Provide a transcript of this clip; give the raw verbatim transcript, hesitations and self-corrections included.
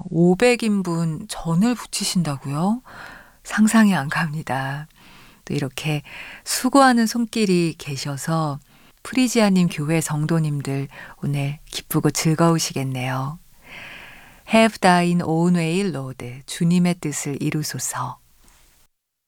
오백 인분 전을 부치신다고요? 상상이 안 갑니다. 또 이렇게 수고하는 손길이 계셔서 프리지아님 교회 성도님들 오늘 기쁘고 즐거우시겠네요. Have thine own way, Lord. 주님의 뜻을 이루소서.